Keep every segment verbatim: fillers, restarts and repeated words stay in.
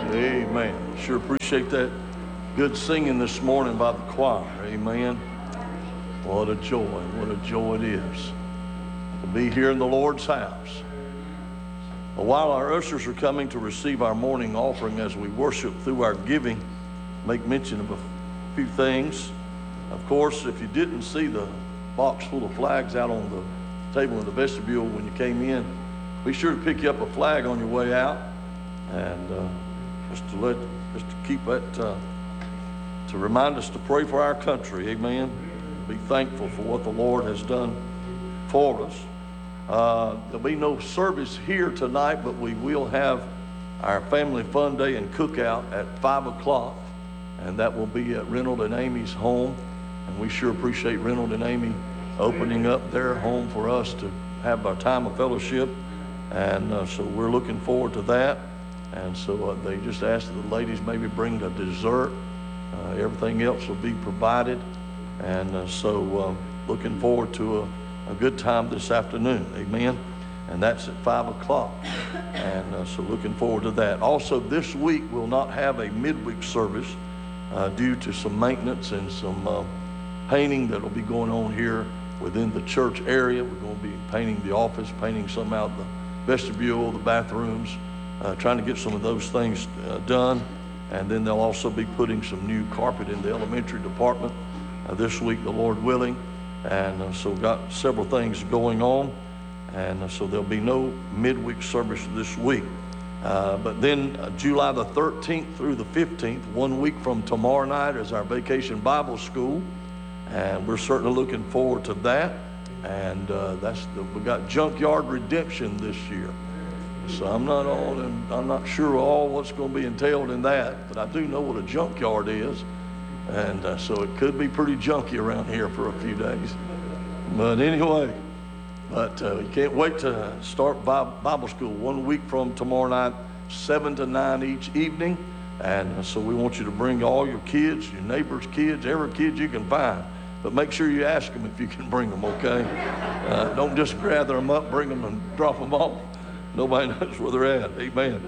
Amen. Sure appreciate that good singing this morning by the choir. Amen. What a joy, what a joy it is to be here in the Lord's house. While our ushers are coming to receive our morning offering as we worship through our giving, make mention of a few things. Of course, if you didn't see the box full of flags out on the table in the vestibule when you came in, be sure to pick you up a flag on your way out, and uh, just to let, just to keep that, uh, to remind us to pray for our country. Amen. Be thankful for what the Lord has done for us. Uh, there'll be no service here tonight, but we will have our family fun day and cookout at five o'clock, and that will be at Reynold and Amy's home. And we sure appreciate Reynold and Amy opening up their home for us to have our time of fellowship. And uh, so we're looking forward to that. And so uh, they just asked the ladies maybe bring a dessert. Uh, everything else will be provided. And uh, so uh, looking forward to a, a good time this afternoon. Amen. And that's at five o'clock. And uh, so looking forward to that. Also, this week we'll not have a midweek service uh, due to some maintenance and some uh, painting that will be going on here within the church area. We're going to be painting the office, painting some out the vestibule, the bathrooms, uh, trying to get some of those things uh, done. And then they'll also be putting some new carpet in the elementary department uh, this week, the Lord willing. And uh, so got several things going on. And uh, so there'll be no midweek service this week. Uh, but then uh, July the thirteenth through the fifteenth, one week from tomorrow night, is our Vacation Bible School. And we're certainly looking forward to that. And uh, that's the, we got Junkyard Redemption this year. So I'm not all in, I'm not sure all what's going to be entailed in that, but I do know what a junkyard is. And uh, so it could be pretty junky around here for a few days. But anyway, but uh, you can't wait to start Bible school one week from tomorrow night, seven to nine each evening. And uh, so we want you to bring all your kids, your neighbors' kids, every kid you can find. But make sure you ask them if you can bring them, okay? Uh, don't just gather them up, bring them, and drop them off. Nobody knows where they're at. Amen.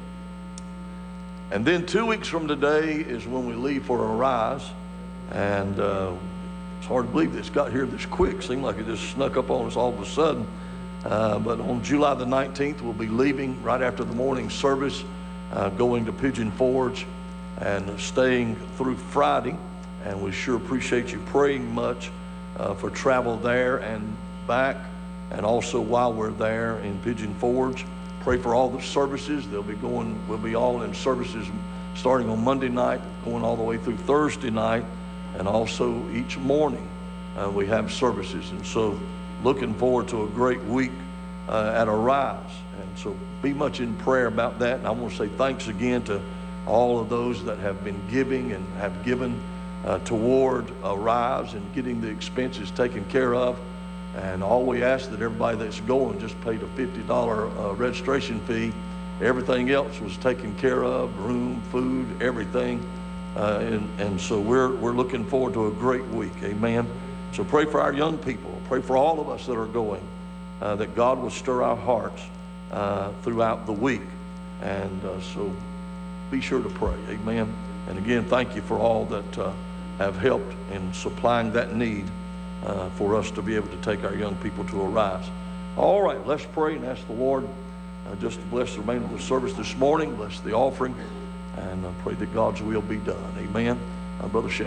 And then two weeks from today is when we leave for Arise. And uh, it's hard to believe this got here this quick. Seemed like it just snuck up on us all of a sudden. Uh, but on July the nineteenth, we'll be leaving right after the morning service, uh, going to Pigeon Forge and staying through Friday. And we sure appreciate you praying much uh, for travel there and back. And also while we're there in Pigeon Forge, pray for all the services. They'll be going, we'll be all in services starting on Monday night, going all the way through Thursday night. And also each morning uh, we have services. And so looking forward to a great week uh, at Arise. And so be much in prayer about that. And I want to say thanks again to all of those that have been giving and have given Uh, toward Arise and getting the expenses taken care of. And all we ask that everybody that's going just paid a fifty dollars uh, registration fee. Everything else was taken care of, room, food, everything. Uh, and, and so we're, we're looking forward to a great week. Amen. So pray for our young people. Pray for all of us that are going, uh, that God will stir our hearts uh, throughout the week. And uh, so be sure to pray. Amen. And again, thank you for all that uh, have helped in supplying that need uh, for us to be able to take our young people to Arise. All right, let's pray and ask the Lord uh, just to bless the remainder of the service this morning, bless the offering, and uh, pray that God's will be done. Amen. Uh, Brother Shane.